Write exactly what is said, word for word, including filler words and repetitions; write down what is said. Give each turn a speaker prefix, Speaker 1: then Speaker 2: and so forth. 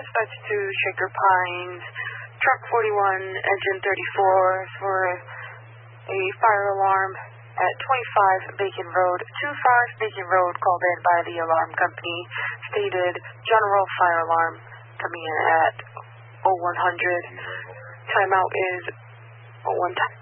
Speaker 1: dispatch to Shaker Pines, truck forty-one, engine thirty-four, for a fire alarm at twenty-five Bacon Road, twenty-five Bacon Road, called in by the alarm company, stated general fire alarm coming in at oh one hundred. Timeout is oh one time.